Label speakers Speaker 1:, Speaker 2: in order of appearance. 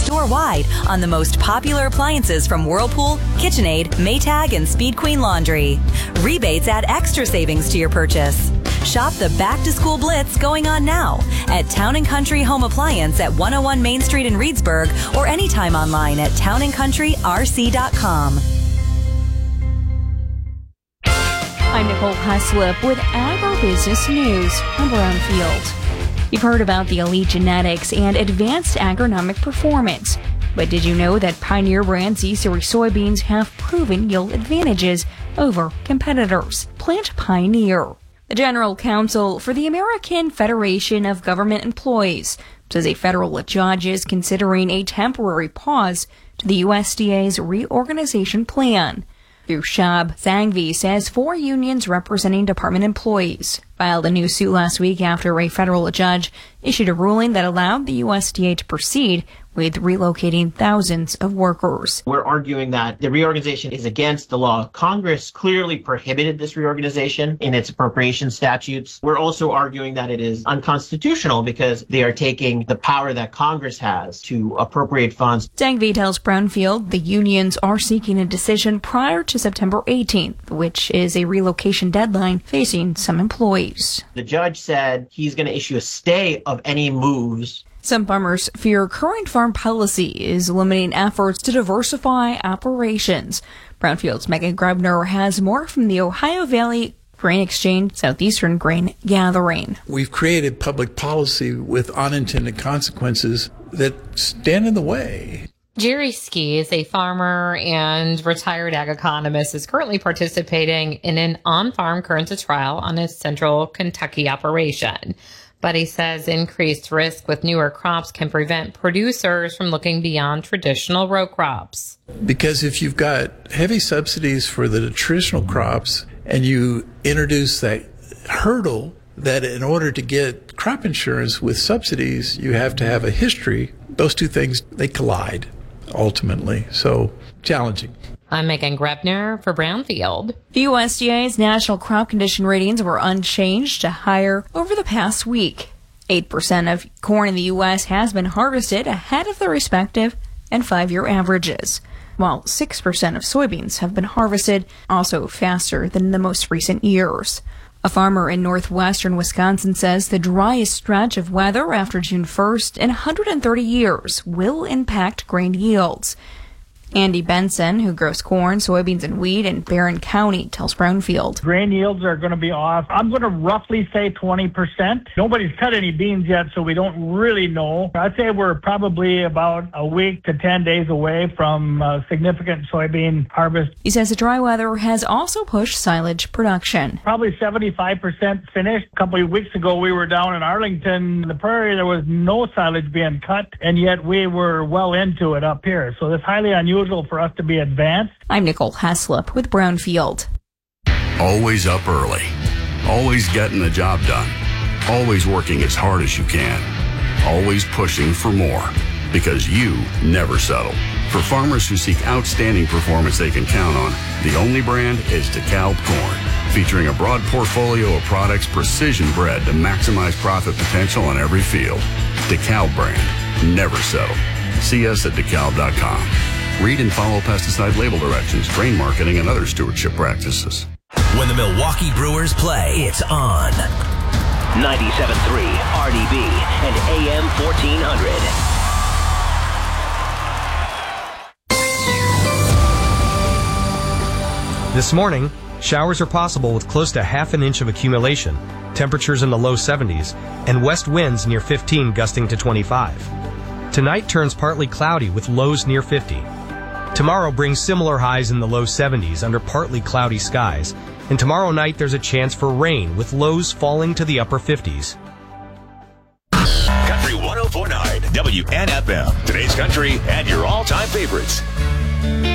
Speaker 1: store-wide on the most popular appliances from Whirlpool, KitchenAid, Maytag, and Speed Queen Laundry. Rebates add extra savings to your purchase. Shop the back-to-school blitz going on now at Town & Country Home Appliance at 101 Main Street in Reedsburg or anytime online at townandcountryrc.com.
Speaker 2: I'm Nicole Heslip with Agribusiness News from Brownfield. You've heard about the elite genetics and advanced agronomic performance. But did you know that Pioneer brand Z-Series soybeans have proven yield advantages over competitors? Plant Pioneer. The General Counsel for the American Federation of Government Employees says a federal judge is considering a temporary pause to the USDA's reorganization plan. Rushab Sangvi says 4 unions representing department employees filed a new suit last week after a federal judge issued a ruling that allowed the USDA to proceed with relocating thousands of workers.
Speaker 3: We're arguing that the reorganization is against the law. Congress clearly prohibited this reorganization in its appropriation statutes. We're also arguing that it is unconstitutional because they are taking the power that Congress has to appropriate funds.
Speaker 2: Sangvi tells Brownfield the unions are seeking a decision prior to September 18th, which is a relocation deadline facing some employees.
Speaker 3: The judge said he's going to issue a stay of any moves.
Speaker 2: Some farmers fear current farm policy is limiting efforts to diversify operations. Brownfield's Megan Grebner has more from the Ohio Valley Grain Exchange Southeastern Grain Gathering.
Speaker 4: We've created public policy with unintended consequences that stand in the way.
Speaker 5: Jerry Ski is a farmer and retired ag economist, is currently participating in an on-farm current trial on his central Kentucky operation. But he says increased risk with newer crops can prevent producers from looking beyond traditional row crops.
Speaker 4: Because if you've got heavy subsidies for the traditional crops and you introduce that hurdle that in order to get crop insurance with subsidies, you have to have a history, those two things, they collide ultimately. So challenging.
Speaker 5: I'm Megan Grebner for Brownfield.
Speaker 2: The USDA's national crop condition ratings were unchanged to higher over the past week. 8% of corn in the U.S. has been harvested ahead of the respective and 5-year averages, while 6% of soybeans have been harvested, also faster than in the most recent years. A farmer in northwestern Wisconsin says the driest stretch of weather after June 1st in 130 years will impact grain yields. Andy Benson, who grows corn, soybeans, and wheat in Barron County, tells Brownfield.
Speaker 6: Grain yields are going to be off. I'm going to roughly say 20%. Nobody's cut any beans yet, so we don't really know. I'd say we're probably about a week to 10 days away from significant soybean harvest.
Speaker 2: He says the dry weather has also pushed silage production.
Speaker 6: Probably 75% finished. A couple of weeks ago, we were down in Arlington, the prairie. There was no silage being cut, and yet we were well into it up here. So it's highly unusual for us to be advanced.
Speaker 2: I'm Nicole Heslip with Brownfield.
Speaker 7: Always up early. Always getting the job done. Always working as hard as you can. Always pushing for more. Because you never settle. For farmers who seek outstanding performance they can count on, the only brand is DeKalb Corn. Featuring a broad portfolio of products precision bred to maximize profit potential on every field. DeKalb brand. Never settle. See us at DeKalb.com. Read and follow pesticide label directions, grain marketing, and other stewardship practices.
Speaker 8: When the Milwaukee Brewers play, it's on 97.3 RDB and AM 1400.
Speaker 9: This morning, showers are possible with close to half an inch of accumulation, temperatures in the low 70s, and west winds near 15 gusting to 25. Tonight turns partly cloudy with lows near 50. Tomorrow brings similar highs in the low 70s under partly cloudy skies, and tomorrow night there's a chance for rain with lows falling to the upper 50s.
Speaker 10: Country 104.9 WNFM, today's country and your all-time favorites.